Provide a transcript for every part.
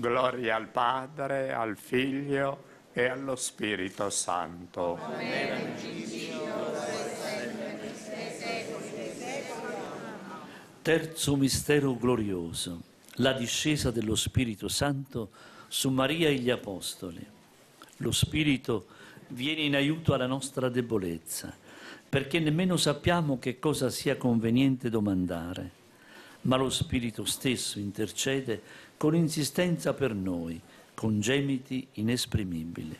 Gloria al Padre, al Figlio e allo Spirito Santo. Terzo mistero glorioso, la discesa dello Spirito Santo su Maria e gli Apostoli. Lo Spirito viene in aiuto alla nostra debolezza, perché nemmeno sappiamo che cosa sia conveniente domandare, ma lo Spirito stesso intercede con insistenza per noi, con gemiti inesprimibili.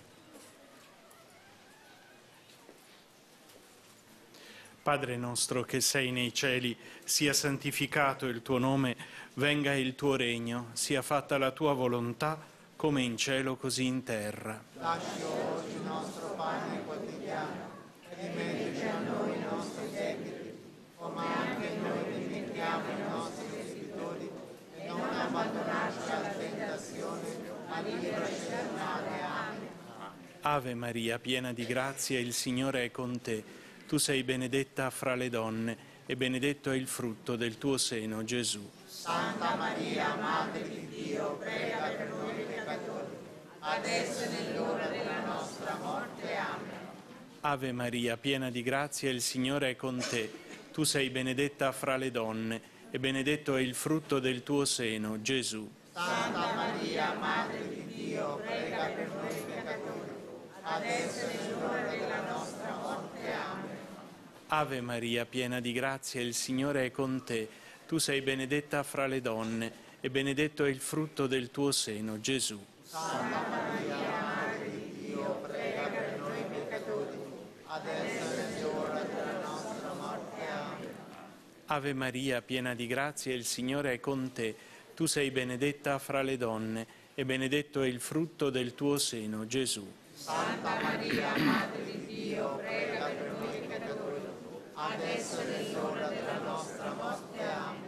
Padre nostro che sei nei cieli, sia santificato il tuo nome, venga il tuo regno, sia fatta la tua volontà, come in cielo così in terra. Dacci oggi il nostro pane quotidiano e rimettici a noi i nostri debiti, come anche noi rimettiamo i nostri debitori, e non abbandonarci alla tentazione, ma liberaci dal male. Amen. Ave Maria, piena di grazia, il Signore è con te. Tu sei benedetta fra le donne e benedetto è il frutto del tuo seno, Gesù. Santa Maria, Madre di Dio, prega per noi peccatori, adesso e nell'ora della nostra morte. Amen. Ave Maria, piena di grazia, il Signore è con te. Tu sei benedetta fra le donne e benedetto è il frutto del tuo seno, Gesù. Santa Maria, Madre di Dio, prega per noi peccatori, adesso e nell'ora della nostra morte. Amen. Ave Maria, piena di grazia, il Signore è con te. Tu sei benedetta fra le donne e benedetto è il frutto del tuo seno, Gesù. Santa Maria, Madre di Dio, prega per noi peccatori, adesso e nell'ora della nostra morte. Amen. Ave Maria, piena di grazia, il Signore è con te. Tu sei benedetta fra le donne e benedetto è il frutto del tuo seno, Gesù. Santa Maria, Madre di Dio, prega per noi peccatori, adesso e nell'ora della nostra morte. Amen.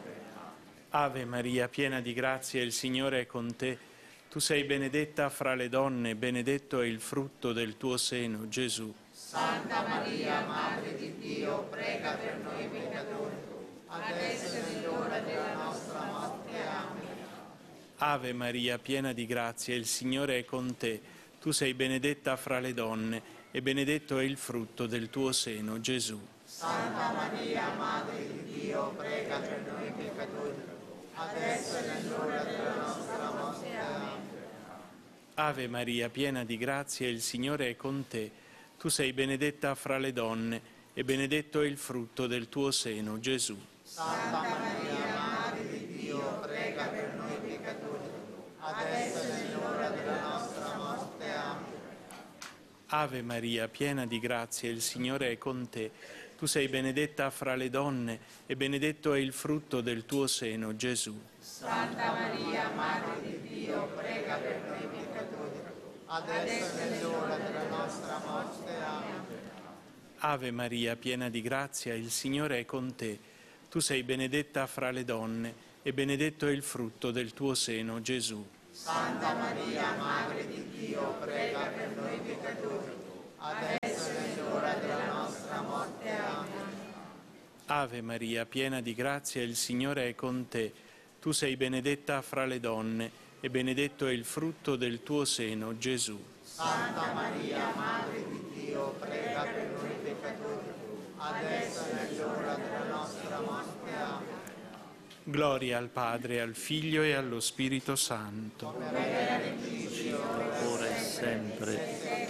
Ave Maria, piena di grazia, il Signore è con te. Tu sei benedetta fra le donne e benedetto è il frutto del tuo seno, Gesù. Santa Maria, Madre di Dio, prega per noi peccatori, adesso e nell'ora della nostra morte. Amen. Ave Maria, piena di grazia, il Signore è con te. Tu sei benedetta fra le donne e benedetto è il frutto del tuo seno, Gesù. Santa Maria, Madre di Dio, prega per noi peccatori, adesso e nell'ora della nostra morte. Amen. Ave Maria, piena di grazia, il Signore è con te. Tu sei benedetta fra le donne e benedetto è il frutto del tuo seno, Gesù. Santa Maria, Madre di Dio, prega per noi peccatori, adesso e nell'ora della nostra morte. Amen. Ave Maria, piena di grazia, il Signore è con te. Tu sei benedetta fra le donne e benedetto è il frutto del tuo seno, Gesù. Santa Maria, Madre di Dio, prega per noi peccatori, adesso e nell'ora della nostra morte. Amen. Ave Maria, piena di grazia, il Signore è con te. Tu sei benedetta fra le donne e benedetto è il frutto del tuo seno, Gesù. Santa Maria, Madre di Dio, prega per noi peccatori, adesso e nell'ora della nostra morte. Amen. Ave Maria, piena di grazia, il Signore è con te. Tu sei benedetta fra le donne e benedetto è il frutto del tuo seno, Gesù. Santa Maria, Madre di Dio, prega per noi peccatori, adesso e nell'ora della nostra morte. Amen. Gloria al Padre, al Figlio e allo Spirito Santo. Ora e sempre.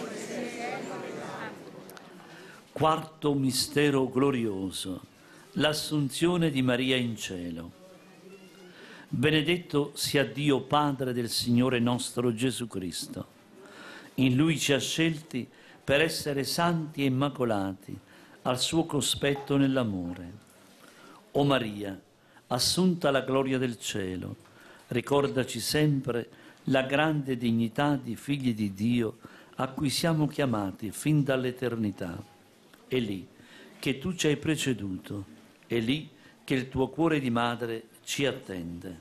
Quarto mistero glorioso, l'Assunzione di Maria in cielo. Benedetto sia Dio Padre del Signore nostro Gesù Cristo. In Lui ci ha scelti per essere santi e immacolati al suo cospetto nell'amore. O Maria, assunta alla gloria del cielo, ricordaci sempre la grande dignità di figli di Dio a cui siamo chiamati fin dall'eternità. È lì che tu ci hai preceduto, è lì che il tuo cuore di madre ci attende.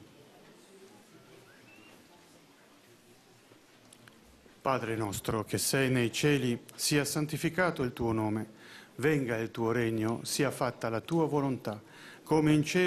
Padre nostro che sei nei cieli, sia santificato il tuo nome, venga il tuo regno, sia fatta la tua volontà, come in cielo